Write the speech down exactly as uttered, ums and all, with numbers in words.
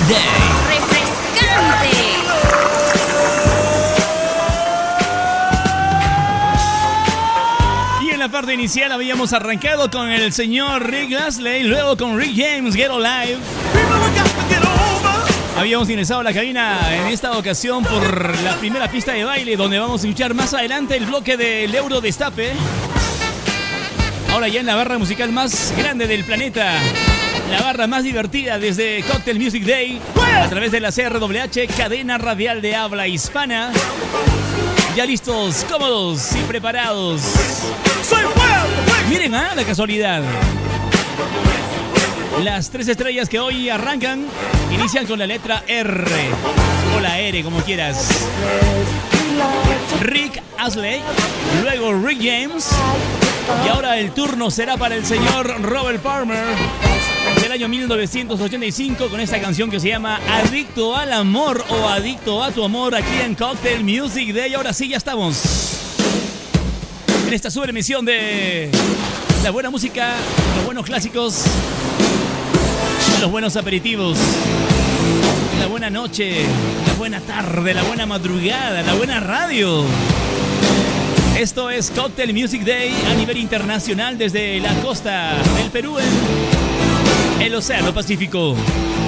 Day. ¡Refrescante! Y en la parte inicial habíamos arrancado con el señor Rick Astley, luego con Rick James, Get Alive. Habíamos ingresado a la cabina en esta ocasión por la primera pista de baile, donde vamos a escuchar más adelante el bloque del Euro Destape. Ahora ya en la barra musical más grande del planeta, la barra más divertida desde Cocktail Music Day, a través de la C R W H, cadena radial de habla hispana. Ya listos, cómodos y preparados. Miren, ¿ah? La casualidad. Las tres estrellas que hoy arrancan inician con la letra R o la R, como quieras. Rick Astley, luego Rick James, y ahora el turno será para el señor Robert Palmer, del año mil novecientos ochenta y cinco, con esta canción que se llama Adicto al Amor o Adicto a tu Amor, aquí en Cocktail Music Day. Ahora sí, ya estamos en esta super emisión de la buena música, los buenos clásicos, los buenos aperitivos, la buena noche, la buena tarde, la buena madrugada, la buena radio. Esto es Cocktail Music Day a nivel internacional desde la costa del Perú en el Océano Pacífico.